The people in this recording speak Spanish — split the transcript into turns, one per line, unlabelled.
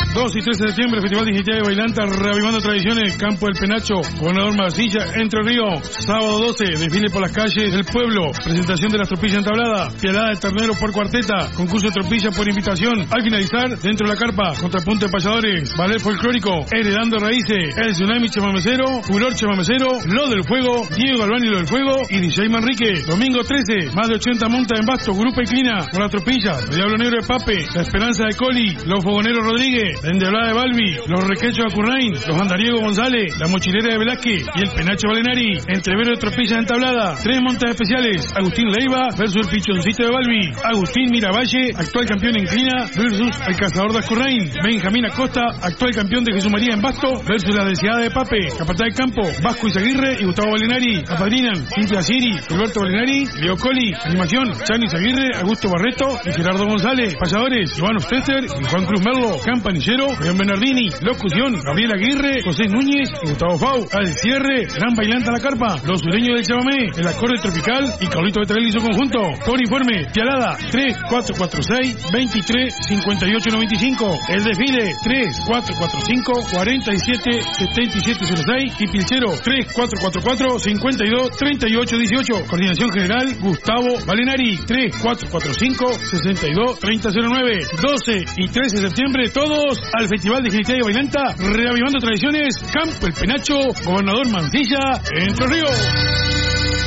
2 y 13 de septiembre, Festival Digital de Bailanta, reavivando tradiciones, Campo del Penacho, Gobernador Mansilla, Entre Ríos. Sábado 12, desfile por las calles del pueblo, presentación de las tropillas entabladas, pialada de ternero por cuarteta, concurso de tropillas por invitación. Al finalizar, dentro de la carpa, contrapunto de payadores, ballet folclórico, heredando raíces, el tsunami chamamecero, furor chamamecero, lo del fuego, Diego Galván y lo del fuego, y DJ Manrique. Domingo 13, más de 80 montas en Basto, Grupo Inclina, con las tropillas, el Diablo Negro de Pape, la Esperanza de Coli, los Fogoneros Rodríguez, la Endeblada de Balbi, los Requechos de Acurrain, los Andariego González, la Mochilera de Velázquez y el Penacho Valenari. Entrevero de tropillas entablada, 3 montas especiales, Agustín Leiva versus el Pichoncito de Balbi, Agustín Miravalle, actual campeón en Inclina, versus el Cazador de Acurrain, Benjamín Acosta, actual campeón de Jesús María en Basto, versus la Deseada de Pape, Capataz de Campo, Vasco Izaguirre y Gustavo Valenari. Apadrinan Cintia Siri, Alberto Valenari, Leo Coli, animación, Chani Izaguirre, Augusto Barreto y Gerardo González. Payadores, Iván Ostester y Juan Cruz Merlo. Campanillero, Juan Bernardini. Locución, Gabriel Aguirre, José Núñez y Gustavo Fau. Al cierre, Gran Bailanta La Carpa, Los Sureños del Chamamé, El Acorde Tropical y Carlito Betarelli y su conjunto. Por informe, Pialada 3446 23 58 95. El desfile 3445 47 77 06 y Pilchero 3444 52 38 18. Coordinación General Gustavo Valenari 3445 62 30 09. 12 y 13 de septiembre todos al Festival de Agilidad y Bailanta, reavivando tradiciones, Campo el Penacho, Gobernador Mansilla, Entre Ríos.